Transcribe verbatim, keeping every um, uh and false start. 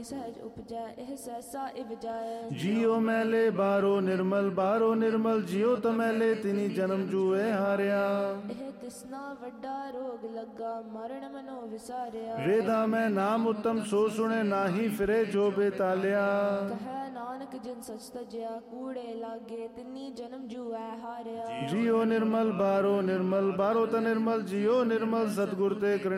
सहज उपजै एह सहसा इव जाए। जियो मैले बारो निर्मल बारो निर्मल जियो तमैले तिनी जन्म जूए हारिया। एह तिसना वड्डा रोग लगा मरण मनो विसारिया। वेदा में नाम उत्तम सो सुने नाही फिरे जो बेतालिया। कह नानक जिन सच तजया कूड़े लागे तिनी जन्म जूए हारिया। जियो निर्मल बारो निर्मल बारो त निर्मल जियो निर्मल सतगुर ते